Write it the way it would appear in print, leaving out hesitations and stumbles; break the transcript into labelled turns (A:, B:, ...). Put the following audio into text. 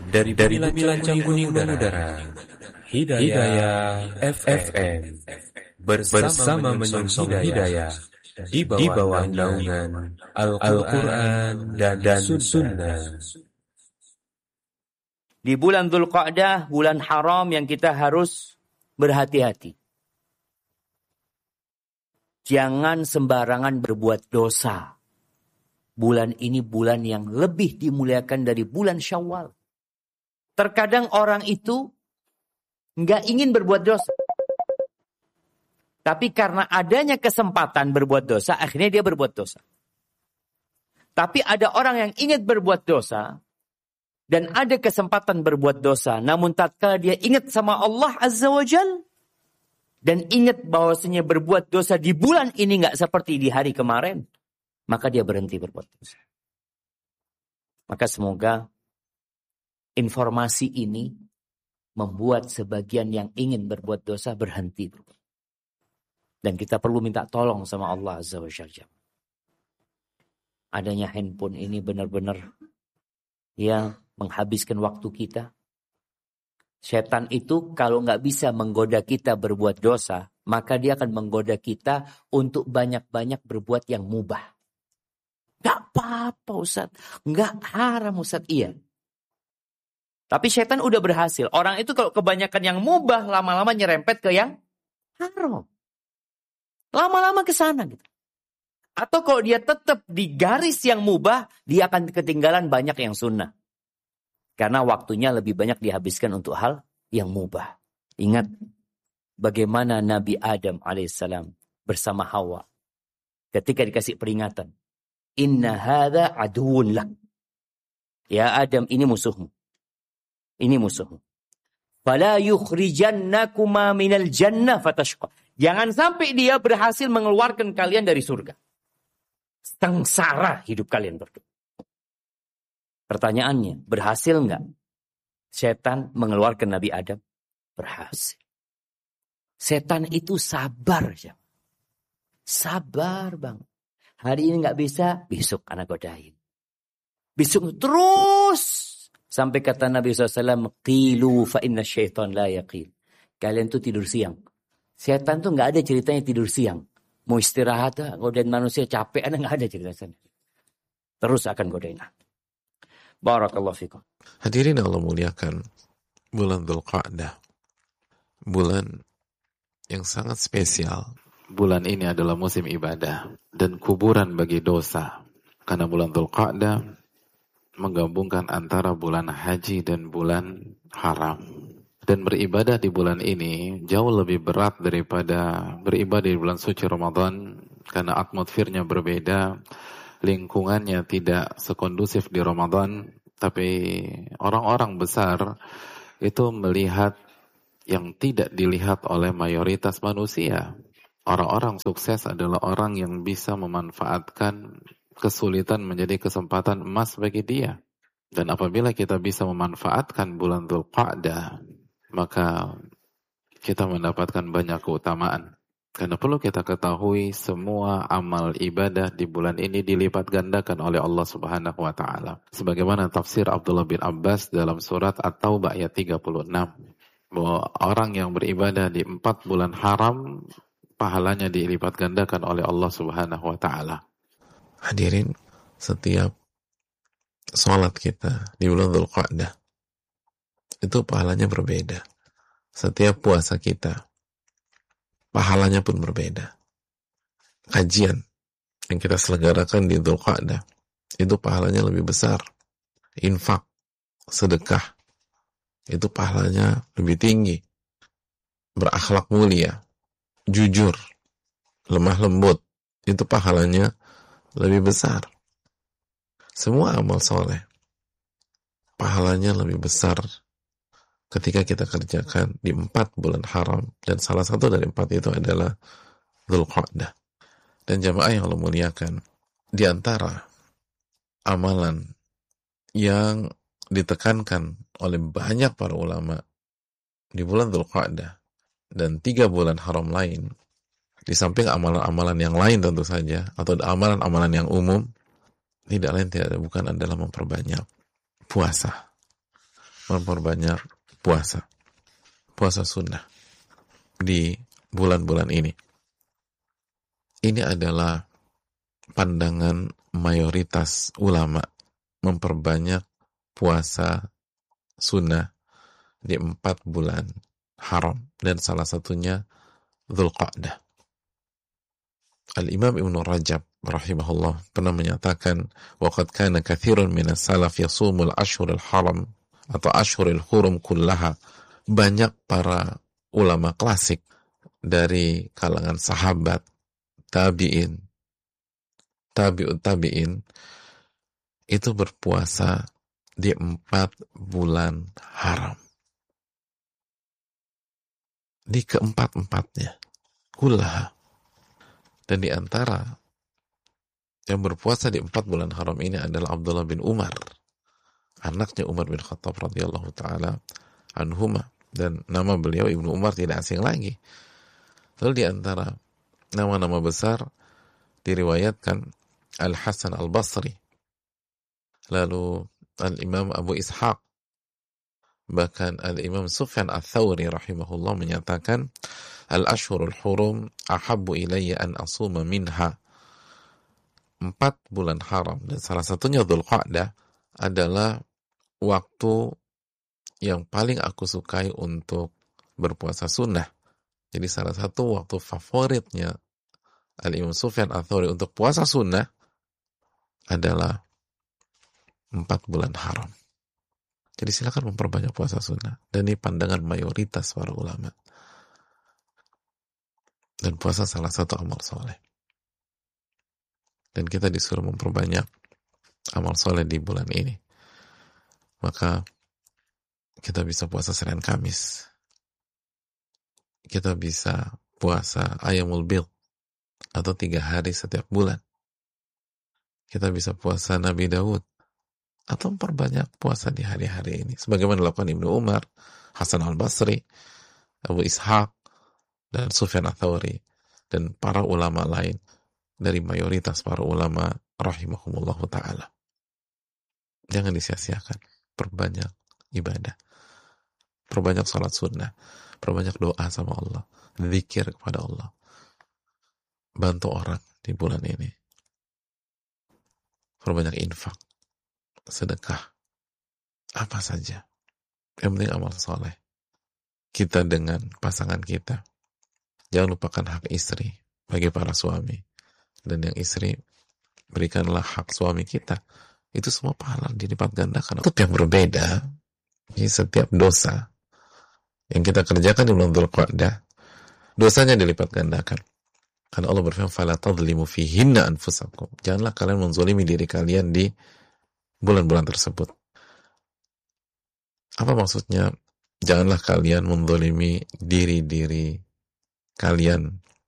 A: dari Bumi Lancang Kuning Mengudara, Hidayah FM bersama menyongsong hidayah di bawah naungan Al-Quran dan Sunnah.
B: Di bulan Dzulqa'dah, bulan haram yang kita harus berhati-hati. Jangan sembarangan berbuat dosa. Bulan ini bulan yang lebih dimuliakan dari bulan Syawal. Terkadang orang itu nggak ingin berbuat dosa. Tapi karena adanya kesempatan berbuat dosa, akhirnya dia berbuat dosa. Tapi ada orang yang ingin berbuat dosa, dan ada kesempatan berbuat dosa, namun tatkala dia ingat sama Allah Azza wa Jal, dan ingat bahwasanya berbuat dosa di bulan ini nggak seperti di hari kemarin, maka dia berhenti berbuat dosa. Maka semoga informasi ini membuat sebagian yang ingin berbuat dosa berhenti berbuat. Dan kita perlu minta tolong sama Allah Azza wa Jalla. Adanya handphone ini benar-benar ya menghabiskan waktu kita. Setan itu kalau nggak bisa menggoda kita berbuat dosa, maka dia akan menggoda kita untuk banyak-banyak berbuat yang mubah. Nggak apa-apa Ustaz, nggak haram Ustaz, iya. Tapi setan udah berhasil. Orang itu kalau kebanyakan yang mubah, lama-lama nyerempet ke yang haram. Lama-lama ke sana gitu. Atau kalau dia tetap di garis yang mubah, dia akan ketinggalan banyak yang sunnah. Karena waktunya lebih banyak dihabiskan untuk hal yang mubah. Ingat bagaimana Nabi Adam alaihissalam bersama Hawa. Ketika dikasih peringatan. Inna hadha aduun lak. Ya Adam, ini musuhmu. Ini musuhmu. Fala yukhrijannakuma minal jannah fatashqa. Jangan sampai dia berhasil mengeluarkan kalian dari surga. Sengsara hidup kalian berdua. Pertanyaannya, berhasil enggak setan mengeluarkan Nabi Adam? Berhasil. Setan itu sabar. Sabar bang. Hari ini enggak bisa, besok anak godain. Besok terus. Sampai kata Nabi SAW, qilu fa inna syaitan la yaqil. Kalian tuh tidur siang. Setan tuh enggak ada ceritanya tidur siang. Mau istirahat, godain manusia capek, enggak ada ceritanya. Terus akan godain. Barakallahu fikum.
C: Hadirin Allah muliakan, bulan Dzulqa'dah, bulan yang sangat spesial. Bulan ini adalah musim ibadah dan kuburan bagi dosa. Karena bulan Dzulqa'dah menggabungkan antara bulan haji dan bulan haram. Dan beribadah di bulan ini jauh lebih berat daripada beribadah di bulan suci Ramadan. Karena atmosfernya berbeda, lingkungannya tidak sekondusif di Ramadan. Tapi orang-orang besar itu melihat yang tidak dilihat oleh mayoritas manusia. Orang-orang sukses adalah orang yang bisa memanfaatkan kesulitan menjadi kesempatan emas bagi dia. Dan apabila kita bisa memanfaatkan bulan Dzulqa'dah, maka kita mendapatkan banyak keutamaan. Karena perlu kita ketahui semua amal ibadah di bulan ini dilipat gandakan oleh Allah Subhanahu wa taala. Sebagaimana tafsir Abdullah bin Abbas dalam surat At-Taubah ayat 36, bahwa orang yang beribadah di 4 bulan haram pahalanya dilipat gandakan oleh Allah Subhanahu wa taala. Hadirin, setiap sholat kita di bulan Dzulqa'dah itu pahalanya berbeda. Setiap puasa kita pahalanya pun berbeda. Kajian yang kita selenggarakan di Dzulqa'dah itu pahalanya lebih besar. Infak, sedekah itu pahalanya lebih tinggi. Berakhlak mulia, jujur, lemah lembut, itu pahalanya lebih besar. Semua amal soleh pahalanya lebih besar ketika kita kerjakan di 4 bulan haram, dan salah satu dari 4 itu adalah Dzulqa'dah. Dan jamaah yang Allah muliakan, di antara amalan yang ditekankan oleh banyak para ulama di bulan Dzulqa'dah dan 3 bulan haram lain, di samping amalan-amalan yang lain tentu saja, atau amalan-amalan yang umum, tidak lain tidak bukan adalah memperbanyak puasa. memperbanyak puasa sunnah di bulan-bulan ini. Ini adalah pandangan mayoritas ulama, memperbanyak puasa sunnah di 4 bulan haram, dan salah satunya Dzulqa'dah. Al-Imam Ibnu Rajab rahimahullah pernah menyatakan, waqad kana katsirun minas salaf yasumul ashhurul haram atau ashhurul hurum kullaha. Banyak para ulama klasik dari kalangan sahabat, tabi'in, tabi'ut tabi'in, itu berpuasa di 4 bulan haram. Di keempat-empatnya. Kullaha. Dan di antara yang berpuasa di 4 bulan haram ini adalah Abdullah bin Umar. Anaknya Umar bin Khattab radhiyallahu ta'ala anhuma. Dan nama beliau Ibnu Umar tidak asing lagi. Lalu di antara nama-nama besar diriwayatkan Al-Hasan Al-Basri, lalu Al-Imam Abu Ishaq, bahkan Al-Imam Sufyan Ats-Tsauri rahimahullah menyatakan, Al-Ashhurul Hurum ahabbu ilayya an asuma minha. 4 bulan haram, dan salah satunya Dzulqa'dah, adalah waktu yang paling aku sukai untuk berpuasa sunnah. Jadi salah satu waktu favoritnya Al-Imam Sufyan Ats-Tsauri untuk puasa sunnah adalah 4 bulan haram. Jadi silakan memperbanyak puasa sunnah. Dan ini pandangan mayoritas para ulama. Dan puasa salah satu amal soleh. Dan kita disuruh memperbanyak amal soleh di bulan ini. Maka kita bisa puasa Senin Kamis. Kita bisa puasa Ayyamul Bidh atau 3 hari setiap bulan. Kita bisa puasa Nabi Daud atau memperbanyak puasa di hari-hari ini. Sebagaimana dilakukan Ibnu Umar, Hasan Al-Basri, Abu Ishaq, dan Sufyan Ats-Tsauri, dan para ulama lain dari mayoritas para ulama rahimahumullahu ta'ala. Jangan disia-siakan. Perbanyak ibadah. Perbanyak salat sunnah. Perbanyak doa sama Allah. Zikir kepada Allah. Bantu orang di bulan ini. Perbanyak infak. Sedekah. Apa saja. Yang penting amal soleh. Kita dengan pasangan kita. Jangan lupakan hak istri bagi para suami. Dan yang istri, berikanlah hak suami kita. Itu semua pahala dilipat gandakan. Untuk yang berbeda, jadi setiap dosa yang kita kerjakan di bulan Dzulqa'dah, dosanya dilipat gandakan. Karena Allah berfirman, "Fala tadhlimu fihinna anfusakum." Janganlah kalian menzalimi diri kalian di bulan-bulan tersebut. Apa maksudnya? Janganlah kalian menzalimi diri-diri kalian